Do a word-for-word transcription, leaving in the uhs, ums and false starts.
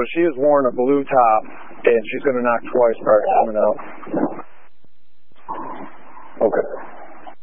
she is wearing a blue top, and she's going to knock twice prior to coming out.